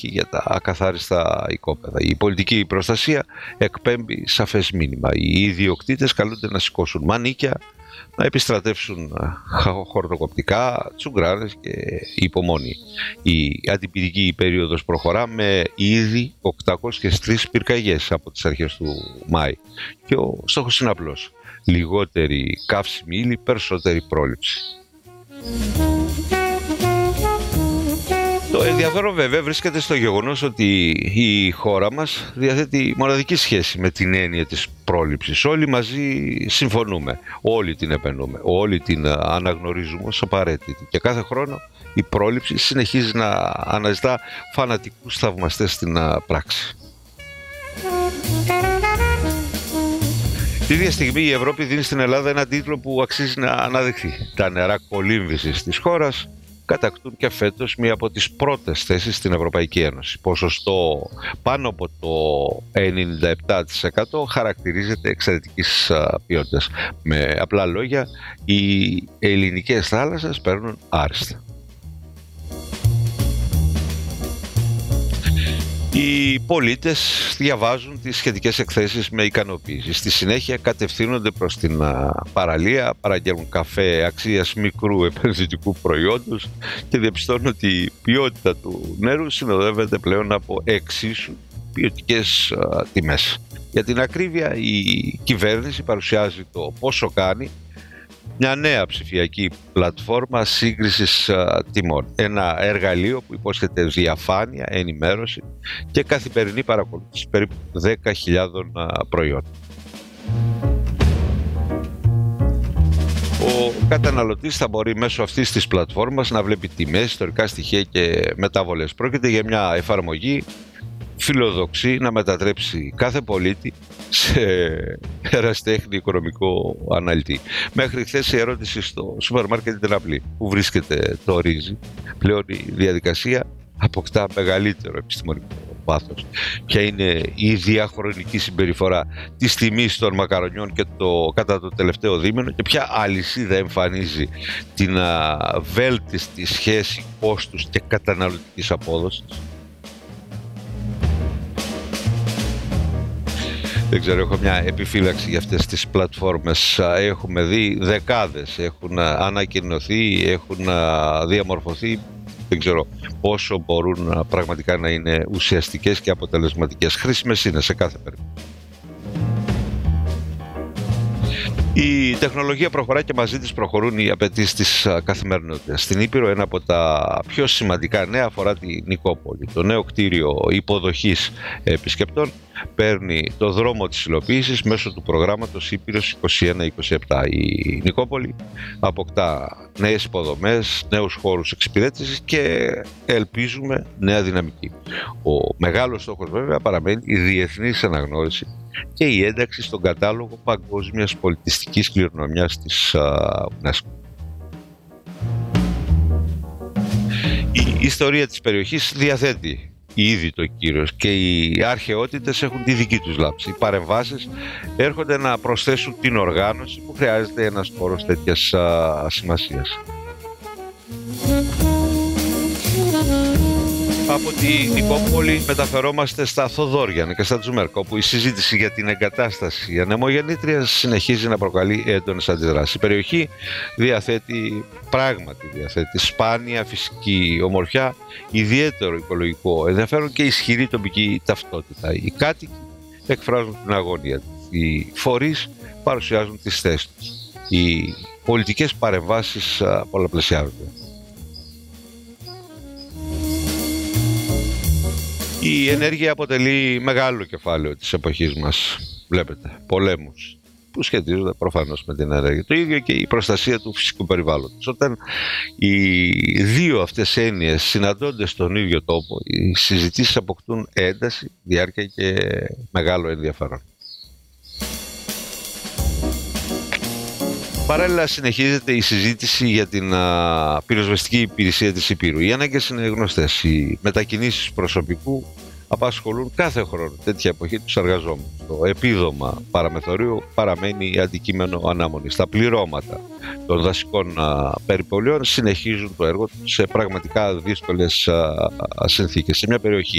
και για τα ακαθάριστα οικόπεδα. Η πολιτική προστασία εκπέμπει σαφές μήνυμα. Οι ιδιοκτήτες καλούνται να σηκώσουν μανίκια, να επιστρατεύσουν χορτοκοπτικά, τσουγκράνες και υπομονή. Η αντιπυρική περίοδος προχωρά με ήδη 803 πυρκαγιές από τις αρχές του Μάη. Και ο στόχος είναι απλός. Λιγότερη καύσιμη ύλη, περισσότερη πρόληψη. Το ενδιαφέρον βέβαια βρίσκεται στο γεγονός ότι η χώρα μας διαθέτει μοναδική σχέση με την έννοια της πρόληψης. Όλοι μαζί συμφωνούμε, όλοι την επενούμε, όλοι την αναγνωρίζουμε ως απαραίτητη και κάθε χρόνο η πρόληψη συνεχίζει να αναζητά φανατικούς θαυμαστές στην πράξη. Την ίδια στιγμή η Ευρώπη δίνει στην Ελλάδα έναν τίτλο που αξίζει να αναδειχθεί. Τα νερά κολύμβησης της χώρας κατακτούν και φέτος μία από τις πρώτες θέσεις στην Ευρωπαϊκή Ένωση. Ποσοστό πάνω από το 97% χαρακτηρίζεται εξαιρετικής ποιότητας. Με απλά λόγια, οι ελληνικές θάλασσες παίρνουν άριστα. Οι πολίτες διαβάζουν τις σχετικές εκθέσεις με ικανοποίηση. Στη συνέχεια κατευθύνονται προς την παραλία, παραγγέλνουν καφέ αξίας μικρού επενδυτικού προϊόντος και διαπιστώνουν ότι η ποιότητα του νερού συνοδεύεται πλέον από εξίσου ποιοτικές τιμές. Για την ακρίβεια, η κυβέρνηση παρουσιάζει το πόσο κάνει, μια νέα ψηφιακή πλατφόρμα σύγκρισης τιμών. Ένα εργαλείο που υπόσχεται διαφάνεια, ενημέρωση και καθημερινή παρακολούθηση περίπου 10.000 προϊόντων. Ο καταναλωτής θα μπορεί μέσω αυτής της πλατφόρμας να βλέπει τιμές, ιστορικά στοιχεία και μεταβολές. Πρόκειται για μια εφαρμογή φιλοδοξεί να μετατρέψει κάθε πολίτη σε ερασιτέχνη οικονομικό αναλυτή. Μέχρι χθες η ερώτηση στο σούπερ μάρκετ ήταν απλή. Πού βρίσκεται το ρύζι? Πλέον η διαδικασία αποκτά μεγαλύτερο επιστημονικό βάθος. Ποια είναι η διαχρονική συμπεριφορά της τιμής των μακαρονιών και κατά το τελευταίο δίμηνο και ποια αλυσίδα εμφανίζει την βέλτιστη σχέση κόστους και καταναλωτικής απόδοσης? Δεν ξέρω, έχω μια επιφύλαξη για αυτές τις πλατφόρμες. Έχουμε δει δεκάδες, έχουν ανακοινωθεί, έχουν διαμορφωθεί. Δεν ξέρω πόσο μπορούν πραγματικά να είναι ουσιαστικές και αποτελεσματικές. Χρήσιμες είναι σε κάθε περίπτωση. Η τεχνολογία προχωρά και μαζί της προχωρούν οι απαιτήσεις της καθημερινότητας. Στην Ήπειρο ένα από τα πιο σημαντικά νέα αφορά τη Νικόπολη. Το νέο κτίριο υποδοχής επισκεπτών παίρνει το δρόμο της υλοποίησης μέσω του προγράμματος Ήπειρος 21-27. Η Νικόπολη αποκτά νέες υποδομές, νέους χώρους εξυπηρέτησης και ελπίζουμε νέα δυναμική. Ο μεγάλος στόχος βέβαια παραμένει η διεθνής αναγνώριση και η ένταξη στον κατάλογο παγκόσμιας πολιτιστικής κληρονομιάς της UNESCO. Η ιστορία της περιοχής διαθέτει ήδη το κύρος και οι αρχαιότητες έχουν τη δική τους λάμψη. Οι παρεμβάσεις έρχονται να προσθέσουν την οργάνωση που χρειάζεται ένας χώρος τέτοιας σημασίας. Από την Νικόπολη μεταφερόμαστε στα Θοδόριανα και στα Τζουμέρκα, όπου η συζήτηση για την εγκατάσταση ανεμογεννήτριας συνεχίζει να προκαλεί έντονες αντιδράσεις. Η περιοχή πράγματι διαθέτει σπάνια φυσική ομορφιά, ιδιαίτερο οικολογικό ενδιαφέρον και ισχυρή τοπική ταυτότητα. Οι κάτοικοι εκφράζουν την αγωνία τους, οι φορείς παρουσιάζουν τις θέσεις τους, οι πολιτικές παρεμβάσεις πολλαπλασιάζονται. Η ενέργεια αποτελεί μεγάλο κεφάλαιο της εποχής μας. Βλέπετε, πολέμους που σχετίζονται προφανώς με την ενέργεια. Το ίδιο και η προστασία του φυσικού περιβάλλοντος. Όταν οι δύο αυτές έννοιες συναντώνται στον ίδιο τόπο, οι συζητήσεις αποκτούν ένταση, διάρκεια και μεγάλο ενδιαφέρον. Παράλληλα συνεχίζεται η συζήτηση για την πυροσβεστική υπηρεσία της Ηπείρου. Οι ανάγκες είναι γνωστές. Οι μετακινήσεις προσωπικού απασχολούν κάθε χρόνο τέτοια εποχή τους εργαζόμενους. Το επίδομα παραμεθορίου παραμένει αντικείμενο ανάμονης. Τα πληρώματα των δασικών περιπολιών συνεχίζουν το έργο τους σε πραγματικά δύσκολες συνθήκες. Σε μια περιοχή